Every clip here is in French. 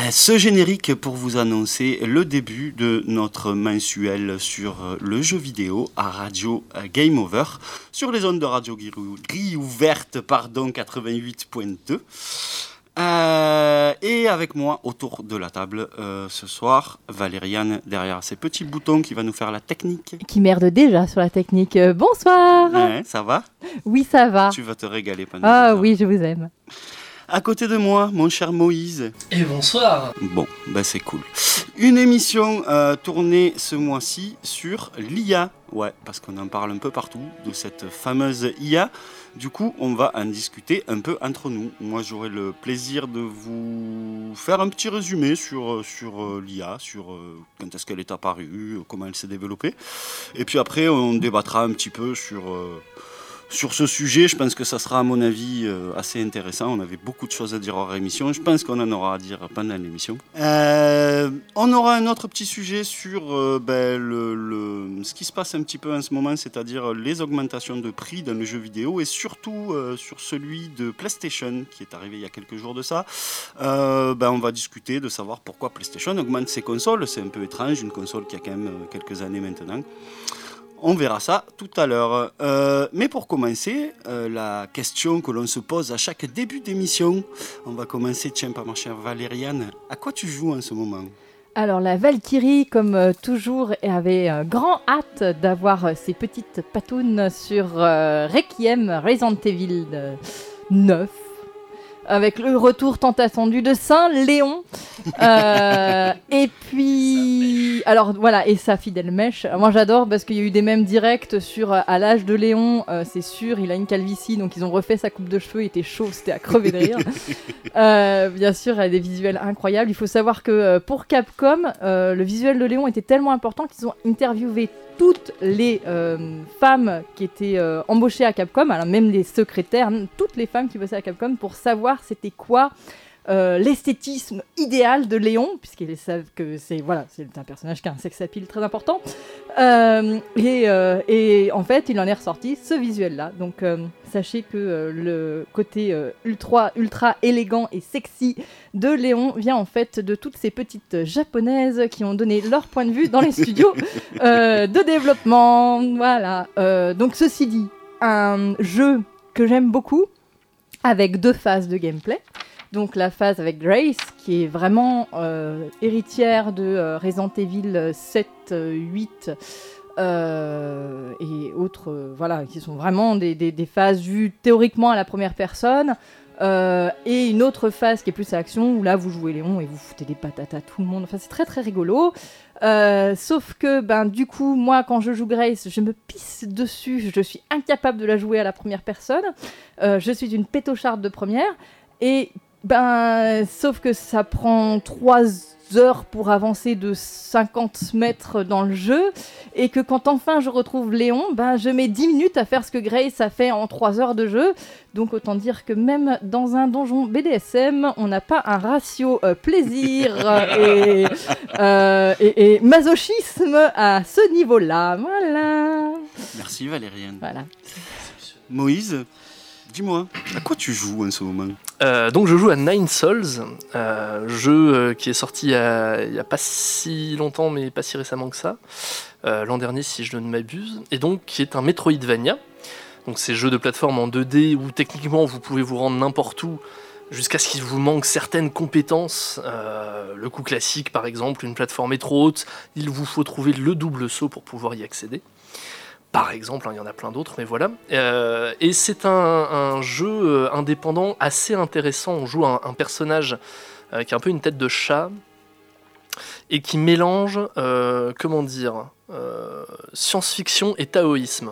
Ce générique pour vous annoncer le début de notre mensuel sur le jeu vidéo à Radio Game Over sur les ondes de Radio Grille Ouverte 88.2. Et avec moi autour de la table ce soir, Valériane derrière ces petits boutons qui va nous faire la technique. Qui merde déjà sur la technique. Bonsoir. Ouais, ça va ? Oui, ça va. Tu vas te régaler pendant Ah oui, je vous aime. À côté de moi, mon cher Moïse. Et bonsoir. Bon, ben c'est cool. Une émission tournée ce mois-ci sur l'IA. Ouais, parce qu'on en parle un peu partout de cette fameuse IA. Du coup, on va en discuter un peu entre nous. Moi, j'aurai le plaisir de vous faire un petit résumé sur l'IA, sur quand est-ce qu'elle est apparue, comment elle s'est développée. Et puis après, on débattra un petit peu sur ce sujet. Je pense que ça sera, à mon avis, assez intéressant. On avait beaucoup de choses à dire hors émission. Je pense qu'on en aura à dire pendant l'émission. On aura un autre petit sujet sur ce qui se passe un petit peu en ce moment, c'est-à-dire les augmentations de prix dans le jeu vidéo et surtout sur celui de PlayStation qui est arrivé il y a quelques jours de ça. On va discuter de savoir pourquoi PlayStation augmente ses consoles. C'est un peu étrange, une console qui a quand même quelques années maintenant. On verra ça tout à l'heure. Mais pour commencer, la question que l'on se pose à chaque début d'émission, on va commencer, tiens, par ma chère Valériane. À quoi tu joues en ce moment ? Alors la Valkyrie, comme toujours, avait grand hâte d'avoir ses petites patounes sur Requiem Resident Evil 9. Avec le retour tant attendu de Saint-Léon. Et puis... Alors voilà, et sa fidèle mèche. Moi j'adore parce qu'il y a eu des mèmes directs sur à l'âge de Léon, c'est sûr, il a une calvitie, donc ils ont refait sa coupe de cheveux, il était chauve, c'était à crever de rire. Bien sûr, il a des visuels incroyables. Il faut savoir que pour Capcom, le visuel de Léon était tellement important qu'ils ont interviewé toutes les femmes qui étaient embauchées à Capcom, alors même les secrétaires, toutes les femmes qui bossaient à Capcom, pour savoir c'était quoi l'esthétisme idéal de Léon, puisqu'ils savent que c'est un personnage qui a un sex appeal très important. Et en fait, il en est ressorti ce visuel-là. Donc, sachez que le côté ultra élégant et sexy de Léon vient en fait de toutes ces petites japonaises qui ont donné leur point de vue dans les studios de développement. Voilà. Donc, ceci dit, un jeu que j'aime beaucoup, avec 2 phases de gameplay. Donc la phase avec Grace, qui est vraiment héritière de Resident Evil 7, 8 et autres, qui sont vraiment des phases vues théoriquement à la première personne. Et une autre phase qui est plus à action, où là vous jouez Léon et vous foutez des patates à tout le monde. Enfin, c'est très très rigolo. Sauf que du coup, moi quand je joue Grace, je me pisse dessus. Je suis incapable de la jouer à la première personne. Je suis une pétocharde de première. Et sauf que ça prend 3 heures pour avancer de 50 mètres dans le jeu, et que quand enfin je retrouve Léon, je mets 10 minutes à faire ce que Grace a fait en 3 heures de jeu. Donc autant dire que même dans un donjon BDSM, on n'a pas un ratio plaisir et masochisme à ce niveau-là. Voilà. Merci Valériane. Voilà. Moïse, dis-moi, à quoi tu joues en ce moment ? Donc je joue à Nine Souls, jeu qui est sorti il y a pas si longtemps mais pas si récemment que ça, l'an dernier si je ne m'abuse, et donc qui est un Metroidvania. Donc c'est jeu de plateforme en 2D où techniquement vous pouvez vous rendre n'importe où jusqu'à ce qu'il vous manque certaines compétences. Le coup classique par exemple, une plateforme est trop haute, il vous faut trouver le double saut pour pouvoir y accéder. Par exemple, il y en a plein d'autres, mais voilà. Et c'est un jeu indépendant assez intéressant. On joue un personnage qui a un peu une tête de chat et qui mélange, science-fiction et taoïsme.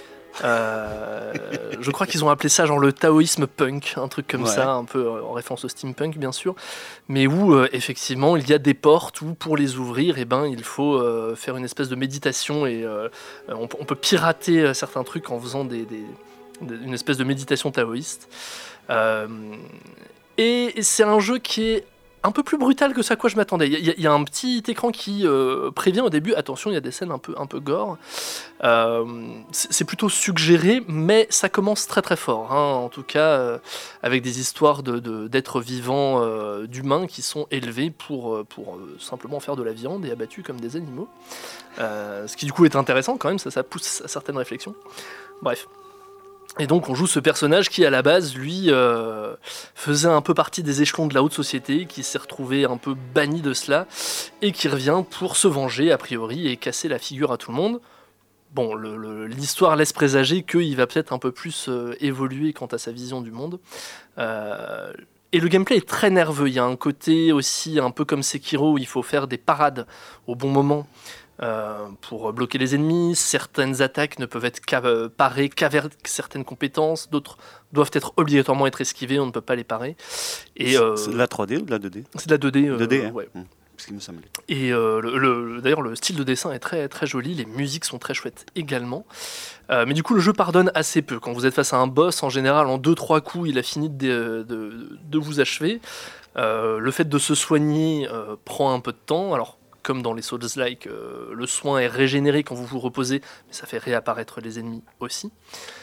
Je crois qu'ils ont appelé ça genre le taoïsme punk, un truc comme ça, un peu en référence au steampunk bien sûr, mais où effectivement il y a des portes où pour les ouvrir il faut faire une espèce de méditation et on peut pirater certains trucs en faisant une espèce de méditation taoïste. Et c'est un jeu qui est un peu plus brutal que ce à quoi je m'attendais. Il y a un petit écran qui prévient au début, attention, il y a des scènes un peu gore. C'est plutôt suggéré, mais ça commence très très fort. En tout cas, avec des histoires d'êtres vivants, d'humains qui sont élevés pour simplement faire de la viande et abattus comme des animaux. Ce qui du coup est intéressant quand même, ça pousse à certaines réflexions. Bref. Et donc on joue ce personnage qui à la base lui faisait un peu partie des échelons de la haute société, qui s'est retrouvé un peu banni de cela et qui revient pour se venger a priori et casser la figure à tout le monde. Bon, l'histoire laisse présager qu'il va peut-être un peu plus évoluer quant à sa vision du monde. Et le gameplay est très nerveux, il y a un côté aussi un peu comme Sekiro où il faut faire des parades au bon moment. Pour bloquer les ennemis, certaines attaques ne peuvent être parées qu'avec certaines compétences, d'autres doivent obligatoirement être esquivées, on ne peut pas les parer. Et, c'est de la 3D ou de la 2D ? C'est de la 2D. 2D, hein. Ouais. Ce qui me semblait. Et d'ailleurs, le style de dessin est très, très joli, les musiques sont très chouettes également. Mais du coup, le jeu pardonne assez peu. Quand vous êtes face à un boss, en général, en 2-3 coups, il a fini de vous achever. Le fait de se soigner prend un peu de temps. Alors, comme dans les Souls-like, le soin est régénéré quand vous vous reposez, mais ça fait réapparaître les ennemis aussi.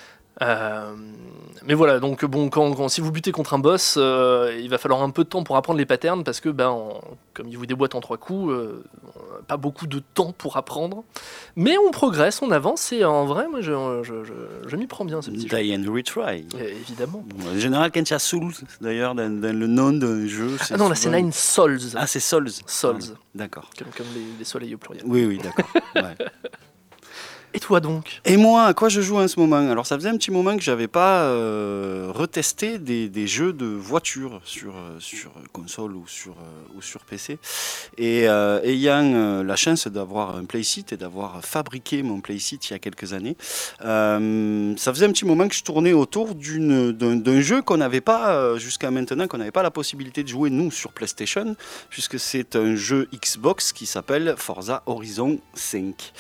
Mais voilà, donc bon, si vous butez contre un boss, il va falloir un peu de temps pour apprendre les patterns, parce que comme il vous déboîte en 3 coups, pas beaucoup de temps pour apprendre. Mais on progresse, on avance, et en vrai, moi je m'y prends bien, ce petit jeu. Die and retry. Évidemment. En général, quand il y a Souls, d'ailleurs, dans le nom d'un jeu... Ah non, là c'est Nine Souls. Ah, c'est Souls. Souls. Ah, d'accord. Comme les soleils au pluriel. Oui, d'accord. Ouais. Et toi donc ? Et moi, à quoi je joue en ce moment ? Alors, ça faisait un petit moment que je n'avais pas retesté des jeux de voiture sur console ou sur PC. Et ayant la chance d'avoir un Playseat et d'avoir fabriqué mon Playseat il y a quelques années, ça faisait un petit moment que je tournais autour d'un jeu qu'on n'avait pas, jusqu'à maintenant, qu'on n'avait pas la possibilité de jouer, nous, sur PlayStation, puisque c'est un jeu Xbox qui s'appelle Forza Horizon 5.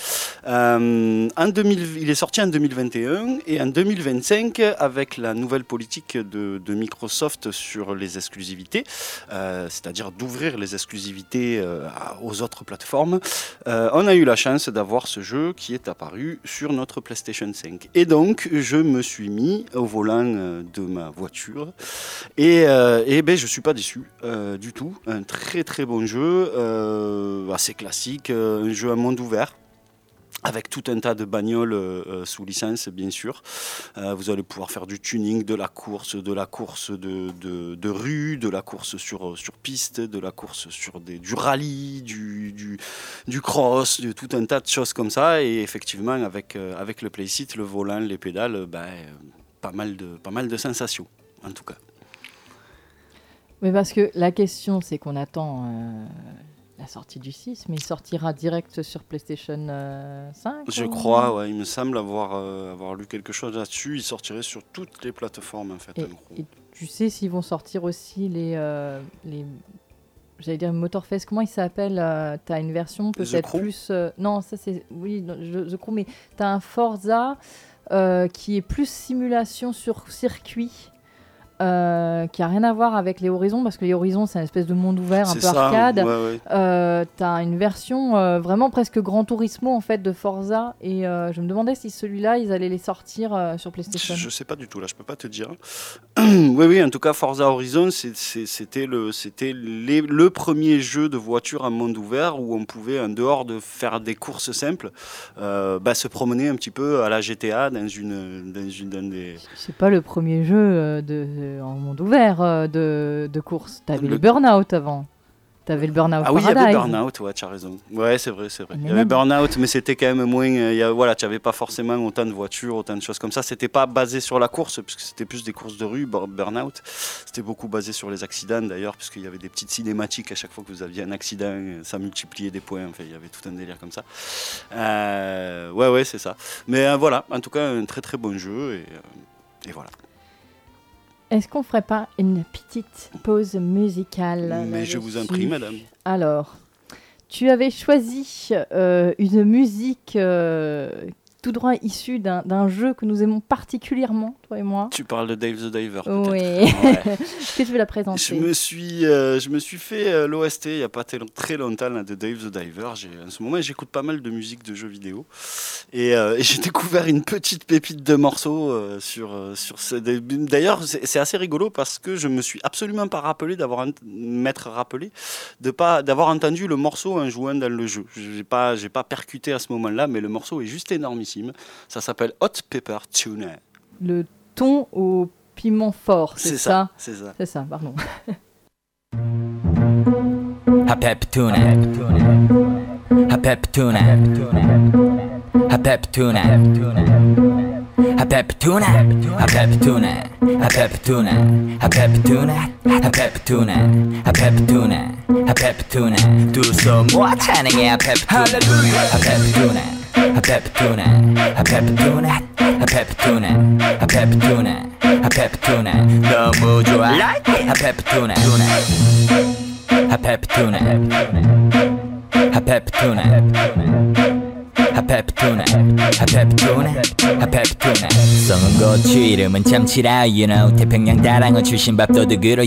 Il est sorti en 2021 et en 2025, avec la nouvelle politique de Microsoft sur les exclusivités, c'est-à-dire d'ouvrir les exclusivités aux autres plateformes, on a eu la chance d'avoir ce jeu qui est apparu sur notre PlayStation 5. Et donc, je me suis mis au volant de ma voiture et je ne suis pas déçu du tout. Un très très bon jeu, assez classique, un jeu à monde ouvert, avec tout un tas de bagnoles sous licence, bien sûr. Vous allez pouvoir faire du tuning, de la course de rue, de la course sur piste, de la course sur du rallye, du cross, tout un tas de choses comme ça. Et effectivement, avec le Playseat, le volant, les pédales, pas mal de sensations, en tout cas. Mais parce que la question, c'est qu'on attend la sortie du 6, mais il sortira direct sur PlayStation 5 Je crois, ouais, il me semble avoir lu quelque chose là-dessus. Il sortirait sur toutes les plateformes, en fait. Et tu sais s'ils vont sortir aussi les j'allais dire Motorfest, comment il s'appelle tu as une version peut-être plus... non, ça c'est... Oui, The Crew, mais tu as un Forza qui est plus simulation sur circuit. Qui a rien à voir avec les Horizons, parce que les Horizons c'est une espèce de monde ouvert un peu arcade. Ouais. T'as une version vraiment presque Gran Turismo en fait de Forza, et je me demandais si celui-là ils allaient les sortir sur PlayStation. Je sais pas du tout, là je peux pas te dire. Oui, en tout cas Forza Horizon c'était le premier jeu de voiture en monde ouvert où on pouvait, en dehors de faire des courses simples, se promener un petit peu à la GTA dans des... C'est pas le premier jeu en monde ouvert de course. T'avais le Burnout avant. T'avais le Burnout Paradise. Ah oui, il y avait Burnout, ouais, tu as raison. Ouais, c'est vrai. Il y avait Burnout, mais c'était quand même moins... tu n'avais pas forcément autant de voitures, autant de choses comme ça. C'était pas basé sur la course, puisque c'était plus des courses de rue, Burnout. C'était beaucoup basé sur les accidents, d'ailleurs, puisqu'il y avait des petites cinématiques à chaque fois que vous aviez un accident, ça multipliait des points. Enfin, il y avait tout un délire comme ça. Ouais, c'est ça. Mais voilà, en tout cas, un très très bon jeu, et voilà. Est-ce qu'on ferait pas une petite pause musicale ? Mais je vous en prie, madame. Alors, tu avais choisi une musique tout droit issu d'un jeu que nous aimons particulièrement, toi et moi. Tu parles de Dave the Diver, peut-être. Oui. Ouais. Est-ce que tu veux la présenter? Je me suis fait l'OST il n'y a pas très longtemps là, de Dave the Diver. En ce moment, j'écoute pas mal de musique de jeux vidéo. Et j'ai découvert une petite pépite de morceaux sur ce... D'ailleurs, c'est assez rigolo parce que je me suis absolument pas rappelé d'avoir entendu le morceau en jouant dans le jeu. J'ai pas percuté à ce moment-là, mais le morceau est juste énormissime. Ça s'appelle Hot Pepper Tuna. Le thon au piment fort, c'est ça? C'est ça. C'est ça, pardon. Hot pepper tuna. Hot pepper tuna. Hot pepper tuna. Hot pepper tuna. Hot pepper tuna. Hot pepper tuna. Hot pepper tuna. Hot pepper tuna. Hot pepper tuna. Hot pepper tuna. Do some more chanting hot pepper tuna. Hallelujah. Hot pepper tuna. Hot pepper tuna. Hot pepper tuna. Hot pepper tuna. Hot pepper tuna. Hot pepper tuna. 너무 좋아. Hot pepper tuna. Hot pepper tuna. Hot pepper tuna. Hot pepper tuna. Hot pepper tuna. Hot pepper tuna. 썩은 고추 이름은 참치라 you know 태평양 다랑어 출신 밥도둑으로